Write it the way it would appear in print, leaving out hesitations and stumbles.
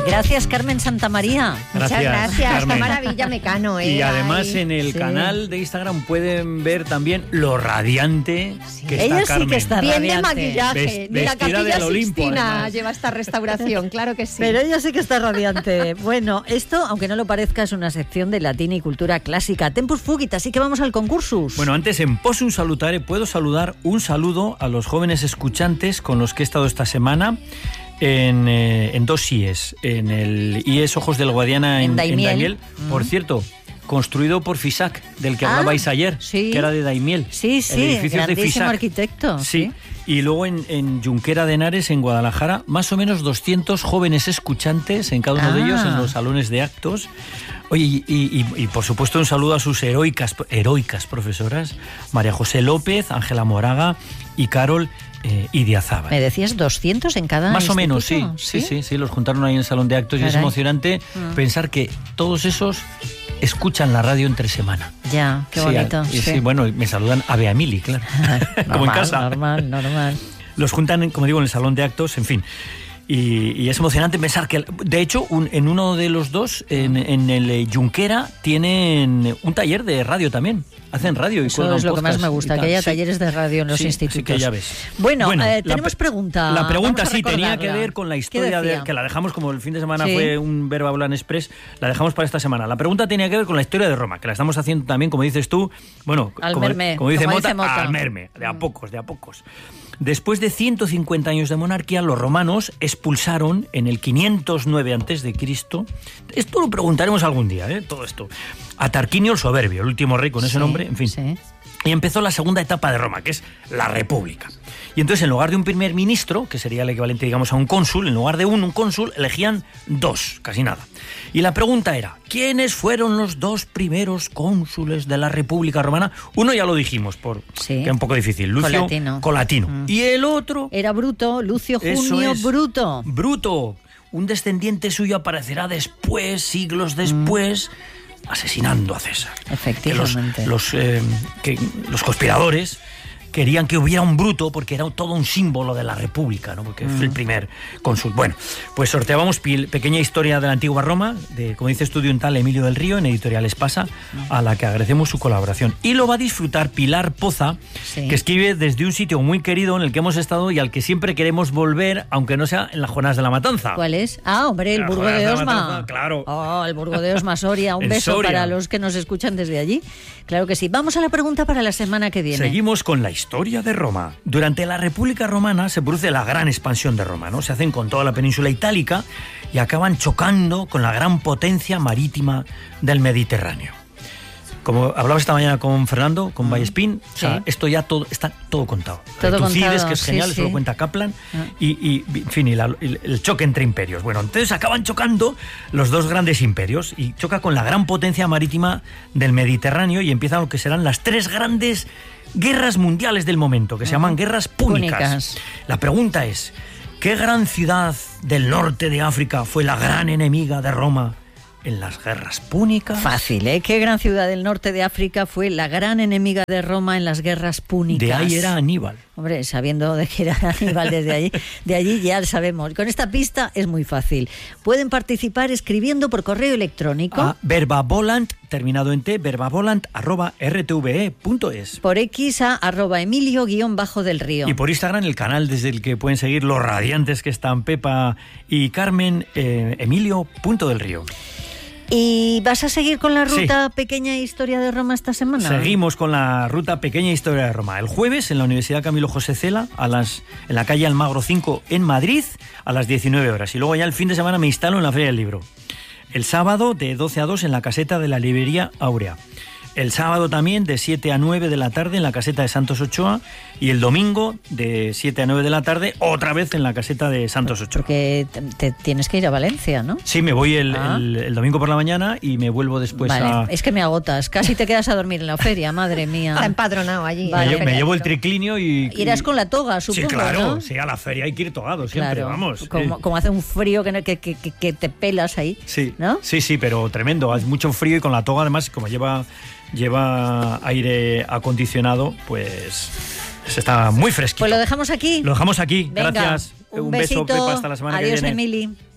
Gracias, Carmen Santamaría. Muchas gracias. Carmen. Qué maravilla Mecano, Y además en el canal de Instagram pueden ver también lo radiante que está Ella Carmen. sí que está Bien de radiante. maquillaje. Ni la Vestida Capilla del Olimpo, Sixtina además. lleva esta restauración, claro que sí. Pero ella sí que está radiante. Bueno, esto, aunque no lo parezca, es una sección de latín y cultura clásica. Tempus fugit, así que vamos al concursus. Bueno, antes en Possum Salutare puedo saludar un saludo a los jóvenes escuchantes con los que he estado esta semana en dos IES. En el IES Ojos del Guadiana en Daimiel. Por cierto, construido por Fisac, del que hablabais ayer, sí. que era de Daimiel. Sí, el edificio grandísimo de Fisac. arquitecto. Sí. Y luego en Junquera de Henares, en Guadalajara, más o menos 200 jóvenes escuchantes en cada uno de ellos, en los salones de actos. Oye, y por supuesto un saludo a sus heroicas profesoras, María José López, Ángela Moraga y Carol Idiazábal. ¿Me decías 200 en cada Más o menos, instituto? sí, los juntaron ahí en el salón de actos. Caray. Y es emocionante pensar que todos esos escuchan la radio entre semana. Ya, qué bonito. Sí, bueno, me saludan a Beamili, claro. Como en casa. Normal. Los juntan, como digo, en el salón de actos, en fin. Y es emocionante pensar que, de hecho, en uno de los dos, en el Junquera, tienen un taller de radio también. Hacen radio y eso es lo que más me gusta, que haya talleres de radio en los institutos. Sí, que ya ves. Bueno, tenemos pregunta. La pregunta Vamos a sí tenía recordarla. que ver con la historia que la dejamos, como el fin de semana Sí. fue un Verba Volant Express, la dejamos para esta semana. La pregunta tenía que ver con la historia de Roma, que la estamos haciendo también, como dices tú, bueno, Al como merme, dice como Mota, dice Mota. al merme, de a pocos. Después de 150 años de monarquía, los romanos expulsaron en el 509 a.C., esto lo preguntaremos algún día, todo esto, a Tarquinio el Soberbio, el último rey con ese nombre, en fin. Sí. Y empezó la segunda etapa de Roma, que es la República. Y entonces, en lugar de un primer ministro, que sería el equivalente, digamos, a un cónsul, en lugar de un cónsul, elegían dos, casi nada. Y la pregunta era, ¿quiénes fueron los dos primeros cónsules de la República Romana? Uno ya lo dijimos, que es un poco difícil, Lucio Colatino. Y el otro... Era Bruto, Lucio Junio Bruto. Bruto, un descendiente suyo aparecerá después, siglos después... asesinando a César. Efectivamente. Que los conspiradores querían que hubiera un Bruto porque era todo un símbolo de la República, ¿no? Porque fue el primer cónsul. Bueno, pues sorteábamos pequeña historia de la antigua Roma, como dices tú, de un tal Emilio del Río, en Editorial Espasa, a la que agradecemos su colaboración. Y lo va a disfrutar Pilar Poza, que escribe desde un sitio muy querido en el que hemos estado y al que siempre queremos volver, aunque no sea en las Jornadas de la Matanza. ¿Cuál es? Ah, hombre, el Burgo de Osma. Matanza, claro. Oh, el Burgo de Osma, Soria. Un beso Soria. para los que nos escuchan desde allí. Claro que sí. Vamos a la pregunta para la semana que viene. Seguimos con la historia de Roma. Durante la República Romana se produce la gran expansión de Roma, ¿no? Se hacen con toda la península itálica y acaban chocando con la gran potencia marítima del Mediterráneo. Como hablaba esta mañana con Fernando, con Vallespín, o sea, esto ya está todo contado. Tucídides, que es genial, eso lo cuenta Kaplan, y en fin, el choque entre imperios. Bueno, entonces acaban chocando los dos grandes imperios y choca con la gran potencia marítima del Mediterráneo y empiezan lo que serán las tres grandes guerras mundiales del momento, que se llaman guerras púnicas. La pregunta es, ¿qué gran ciudad del norte de África fue la gran enemiga de Roma en las guerras púnicas? Fácil, ¿eh? ¿Qué gran ciudad del norte de África fue la gran enemiga de Roma en las guerras púnicas? De ahí era Aníbal. Hombre, sabiendo de que era Aníbal de allí ya lo sabemos. Con esta pista es muy fácil. Pueden participar escribiendo por correo electrónico a verbavolant, terminado en t, verbavolant@rtve.es. Por X a @Emilio_del Río. Y por Instagram, el canal desde el que pueden seguir los radiantes que están Pepa y Carmen, Emilio.del Río. ¿Y vas a seguir con la ruta Pequeña Historia de Roma esta semana? Seguimos con la ruta Pequeña Historia de Roma. El jueves en la Universidad Camilo José Cela, en la calle Almagro 5 en Madrid, a las 19 horas. Y luego ya el fin de semana me instalo en la Feria del Libro. El sábado de 12 a 2 en la caseta de la librería Áurea. El sábado también de 7 a 9 de la tarde en la caseta de Santos Ochoa y el domingo de 7 a 9 de la tarde otra vez en la caseta de Santos Ochoa. Porque te tienes que ir a Valencia, ¿no? Sí, me voy el domingo por la mañana y me vuelvo después Es que me agotas, casi te quedas a dormir en la feria, madre mía. Está empadronado allí. Me llevo el triclinio y... Irás con la toga, supongo, Sí, claro, ¿no? sí, a la feria hay que ir togado siempre, vamos. Como hace un frío que te pelas ahí, sí, ¿no? Sí, pero tremendo, hace mucho frío y con la toga además, como lleva aire acondicionado, pues está muy fresquito. Pues lo dejamos aquí. Lo dejamos aquí. Venga, Gracias. Un beso, besito. Pepa, hasta la semana que viene. Adiós, Emili.